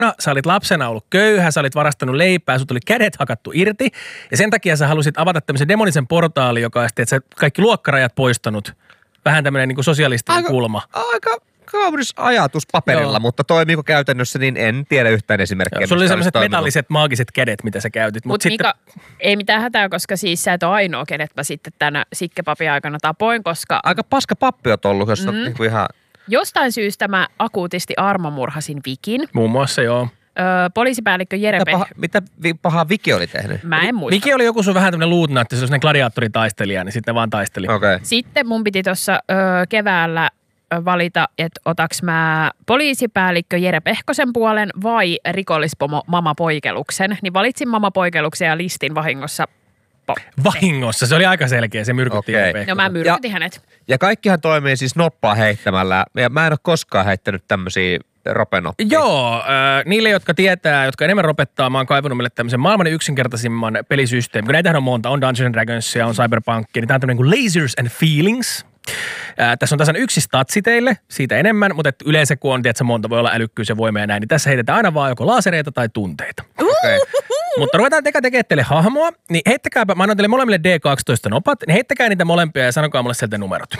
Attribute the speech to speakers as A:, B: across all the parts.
A: sä olit lapsena ollut köyhä, sä olit varastanut leipää, sut oli kädet hakattu irti. Ja sen takia sä halusit avata tämmöisen demonisen portaali, joka olisi, että sä kaikki luokkarajat poistanut. Vähän tämmöinen niin kuin sosialistinen kulma.
B: Aika kaunis ajatus paperilla, mutta toimiiko käytännössä, niin en tiedä yhtään esimerkkiä.
A: Sulla oli sellaiset metalliset, maagiset kädet, mitä sä käytit.
C: Mutta Mika, ei mitään hätää, koska siis sä et ole ainoa, kenet mä sitten tänä sikkepapin aikana tapoin, koska...
B: Aika paska pappi oot ollut, jos on niin kuin ihan...
C: Jostain syystä mä akuutisti armomurhasin Vikin.
A: Muun muassa, joo.
C: Poliisipäällikkö Jere
B: Mitä pahaa Viki oli tehnyt?
C: Mä en muista.
A: Viki oli joku sun vähän tämmönen luutnantti, se on sellainen gladiaattoritaistelija, niin sitten ne vaan taisteli.
B: Okay.
C: Sitten mun piti tuossa keväällä valita, että otaks mä poliisipäällikkö Jere Pehkosen puolen vai rikollispomo Mama Poikeluksen. Niin valitsin Mama Poikeluksen ja listin vahingossa.
A: Vahingossa? Se oli aika selkeä, se myrkytti Jere Pehkosen.
C: No mä myrkytin hänet.
B: Ja kaikkihan toimii siis noppaa heittämällä. Ja mä en ole koskaan heittänyt tämmöisiä ropenoppia.
A: Joo, niille, jotka tietää, jotka enemmän ropettaa, mä oon kaivannut meille tämmöisen maailman yksinkertaisimman pelisysteemin. Kun näitähän on monta, on Dungeons & Dragonsia, on Cyberpunkia, niin tää on tämmöinen kuin Lasers and Feelings. Tässä on tasan yksi statsi teille, siitä enemmän, mutta yleensä kun on, tiedätkö, monta, voi olla älykkyys ja voima ja näin, niin tässä heitetään aina vaan joko laasereita tai tunteita.
B: Okay.
A: Mutta ruvetaan tekemään teille hahmoa, niin heittäkääpä, mä annan teille molemmille D12 nopat, niin heittäkää niitä molempia ja sanokaa mulle sieltä numerot.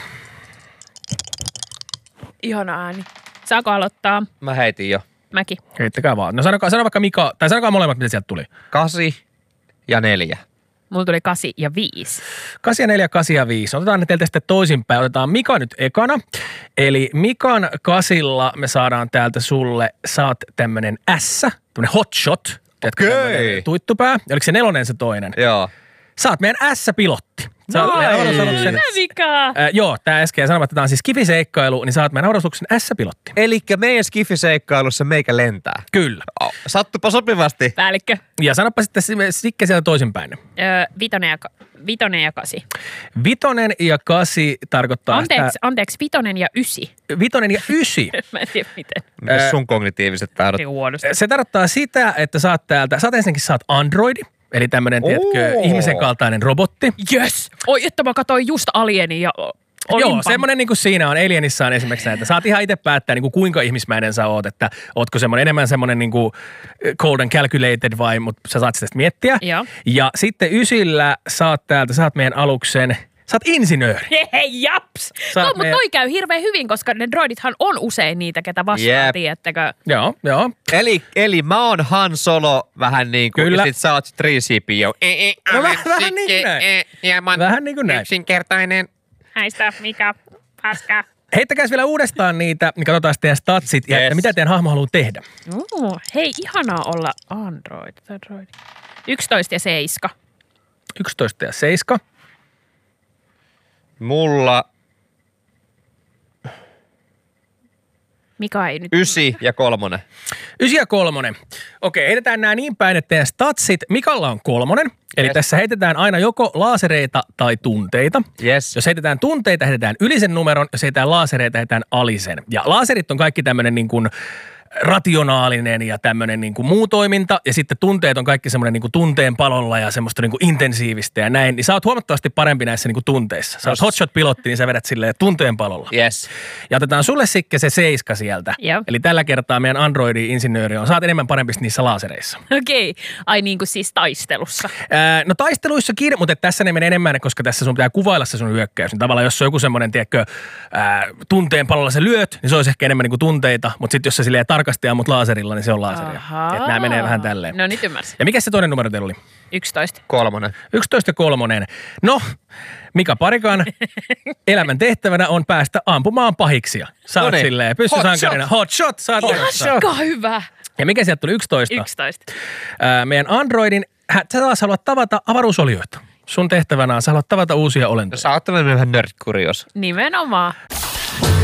C: Ihana ääni. Saako aloittaa?
B: Mä heitin jo.
C: Mäkin.
A: Heittäkää vaan. No sano vaikka Mika, tai sanokaa molemmat, mitä sieltä tuli.
B: 8 ja 4.
C: Mulla tuli 8 ja 5.
A: 8 ja 4, 8 ja 5. Otetaan ne teiltä sitten toisinpäin. Otetaan Mika nyt ekana. Eli Mikan 8 me saadaan täältä sulle, saat tämmönen tämmönen hotshot.
B: Okei.
A: Tuittupää. Oliko se 4 se toinen?
B: Joo.
A: Saat meidän S-pilotti. Saat meidän avaruusaluksen. Joo, tää äsken sanoin, että tää on siis skifiseikkailu, niin saat meidän avaruusaluksen S-pilotti.
B: Elikkä meidän skifiseikkailussa meikä lentää.
A: Kyllä.
B: Sattupa sopivasti.
C: Päällikkö.
A: Ja sanoppa sitten Sikke sieltä toisinpäin.
C: 5 ja 8.
A: 5 ja 8 tarkoittaa
C: Anteeksi, 5 ja 9.
A: 5 ja 9.
C: Mä en tiedä miten.
B: Mites sun kognitiiviset taidot?
A: Se tarkoittaa sitä, että saat ensinnäkin androidi. Eli tämmönen, tiedätkö, ihmisen kaltainen robotti.
C: Yes! Oi, että mä katsoin just Alienin ja
A: Joo, semmoinen niin kuin siinä on. Alienissa on esimerkiksi näitä. Saat ihan itse päättää, niin kuin kuinka ihmismäinen sä oot. Että ootko enemmän semmoinen niin kuin cold and calculated vai, mutta sä saat sitä miettiä.
C: Joo.
A: Ja sitten 9 saat meidän aluksen. Sä oot insinööri.
C: Hei, japs! No, mutta toi käy hirveän hyvin, koska ne droidithan on usein niitä, ketä vastaan, tiedättekö?
A: Joo.
B: Eli mä oon Han Solo vähän niin kuin,
A: kyllä.
B: Ja sit sä oot 3CPO.
A: No vähän niin kuin näin. Vähän niin kuin näin.
B: Yksinkertainen.
C: Häistä, Mika, paska.
A: Heittäkääs vielä uudestaan niitä, niin katsotaan teidän statsit ja että mitä teidän hahmo haluaa tehdä.
C: Hei, ihanaa olla Android. 11 ja 7.
A: 11 ja 7.
B: Mulla
C: Mika ei nyt...
B: 9 ja 3.
A: 9 ja 3. Okei, heitetään nämä niin päin, että teidän statsit, Mikalla on 3. Eli tässä heitetään aina joko laasereita tai tunteita.
B: Yes.
A: Jos heitetään tunteita, heitetään ylisen numeron. Jos heitetään laasereita, heitetään alisen. Ja laaserit on kaikki tämmöinen niin kuin rationaalinen ja tämmöinen niin kuin muu toiminta. Ja sitten tunteet on kaikki semmoinen niin kuin tunteen palolla ja semmoista niin kuin intensiivistä ja näin. Niin sä oot huomattavasti parempi näissä niin kuin tunteissa. Sä oot hotshot-pilotti, niin sä vedät silleen tunteen palolla.
B: Yes.
A: Ja otetaan sulle Sikke se 7 sieltä.
C: Joo.
A: Eli tällä kertaa meidän Android-insinööri on. Saat enemmän parempi niissä laasereissa.
C: Okei. Ai niin kuin siis taistelussa.
A: No taisteluissakin, mutta tässä ne menee enemmän, koska tässä sun pitää kuvailla se sun hyökkäys. Niin tavallaan jos se on joku semmoinen, tiedätkö, tunteen palolla sä lyöt, niin se olisi ehkä enemmän niin kuin tunteita. Mutta sitten jos se silleen tarkasti ammut laaserilla, niin se on laaseria. Että nämä menee vähän tälleen.
C: No nyt ymmärsin.
A: Ja mikä se toinen numero teillä oli?
C: 11.
B: 3.
A: 11 ja 3. No, Mika Parikan elämän tehtävänä on päästä ampumaan pahiksia. Sä oot silleen pyssysankarina. Hot shot! Saat
C: Aika hyvä.
A: Ja mikä sieltä tuli? 11?
C: 11.
A: Meidän Androidin, sä taas haluat tavata avaruusolioita. Sun tehtävänä on, sä haluat tavata uusia olentoja.
B: Sä oot tämmöinen vähän nerdkurios.
C: Nimenomaan.